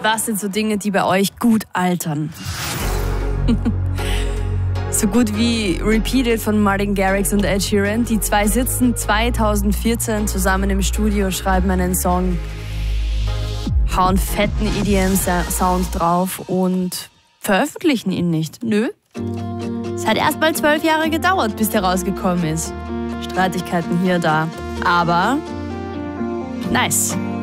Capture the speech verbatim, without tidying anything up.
Was sind so Dinge, die bei euch gut altern? So gut wie Repeated von Martin Garrix und Ed Sheeran. Die zwei sitzen zweitausendvierzehn zusammen im Studio, schreiben einen Song, hauen fetten E D M-Sound drauf und veröffentlichen ihn nicht. Nö. Es hat erst mal zwölf Jahre gedauert, bis der rausgekommen ist. Streitigkeiten hier, da. Aber nice.